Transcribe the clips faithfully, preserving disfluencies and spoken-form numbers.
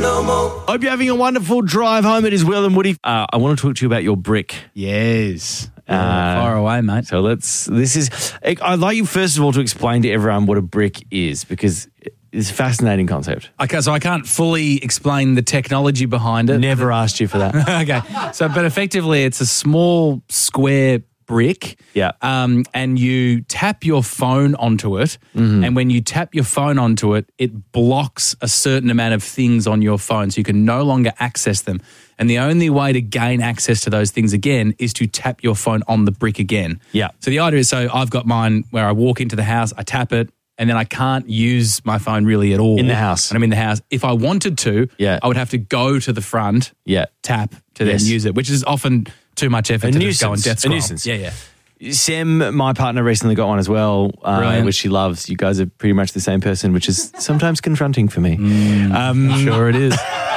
no more. Hope you're having a wonderful drive home. It is Will and Woody. Uh, I want to talk to you about your brick. Yes. Uh, Far away, mate. So let's, this is, I'd like you first of all to explain to everyone what a brick is, because it's a fascinating concept. Okay, so I can't fully explain the technology behind it. Never asked you for that. Okay, so but effectively it's a small square brick. Yeah. Um, and you tap your phone onto it, Mm-hmm. and when you tap your phone onto it, it blocks a certain amount of things on your phone, so you can no longer access them. And the only way to gain access to those things again is to tap your phone on the brick again. Yeah. So the idea is, so I've got mine where I walk into the house, I tap it, and then I can't use my phone really at all. In the house. When I'm in the house. If I wanted to, Yeah. I would have to go to the front, Yeah. tap to Yes. then use it, which is often too much effort A to nuisance. just go and death A scroll. nuisance. Yeah, yeah. Sam, my partner, recently got one as well, uh, Brilliant. which she loves. You guys are pretty much the same person, which is sometimes confronting for me. Um, I'm sure it is.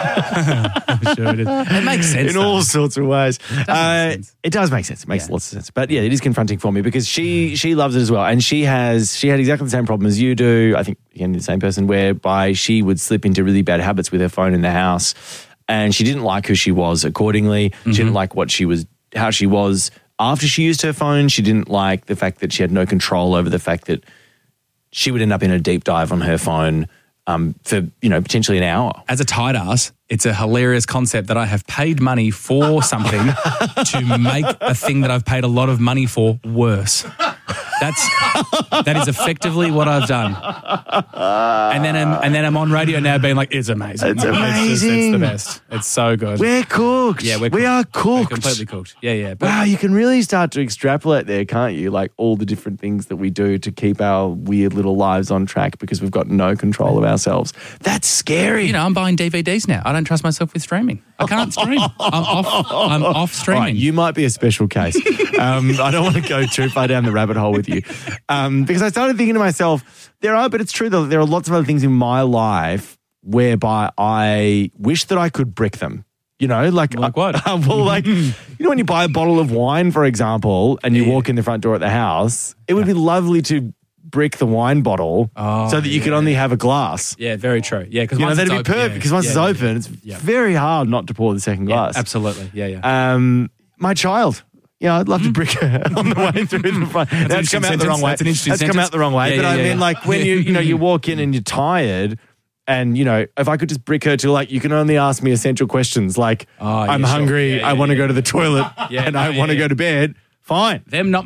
I'm sure it is. It makes sense. in though. all sorts of ways. make Uh, sense. it does make sense. It makes Yeah. lots of sense. But yeah, it is confronting for me because she she loves it as well. And she has she had exactly the same problem as you do. I think, again, the same person, whereby she would slip into really bad habits with her phone in the house. And she didn't like who she was accordingly. She didn't like what she was, how she was after she used her phone. She didn't like the fact that she had no control over the fact that she would end up in a deep dive on her phone um, for, you know, potentially an hour. As a tight ass, it's a hilarious concept that I have paid money for something to make a thing that I've paid a lot of money for worse. That's that is effectively what I've done. And then I'm and then I'm on radio now being like, it's amazing. It's just- amazing. It's, the best. It's so good. We're cooked. yeah, we're we cooked. are We're cooked. completely cooked. Yeah, yeah. But Wow, you can really start to extrapolate there, can't you? Like all the different things that we do to keep our weird little lives on track because we've got no control of ourselves. That's scary. you know, I'm buying D V Ds now. I don't trust myself with streaming. I can't stream. I'm off. I'm off All streaming. right, you might be a special case. um, I don't want to go too far down the rabbit hole with you. Um, because I started thinking to myself, there are, but it's true though, there are lots of other things in my life whereby I wish that I could brick them. You know, like, Like what? Uh, well, like, you know, when you buy a bottle of wine, for example, and you Yeah. walk in the front door at the house, it would be lovely to brick the wine bottle Oh, so that you could yeah. only have a glass. yeah, very true. Yeah, because You know, that'd be perfect because once it's open, it's Yeah. very hard not to pour the second Yeah, glass. absolutely. Yeah, yeah. Um, my child. Yeah, I'd love to brick her on the way through the front. That's, interesting come out the sentence. wrong way. That's an interesting That's come sentence. out the wrong way. Yeah, but yeah, I yeah, mean, yeah. like when you you know you walk in and you're tired, and you know if I could just brick her to like you can only ask me essential questions like Oh, yeah, I'm sure. hungry, Yeah, I yeah, want to yeah. go to the toilet, Yeah, and no, I yeah, want to yeah. go to bed. Fine. Them not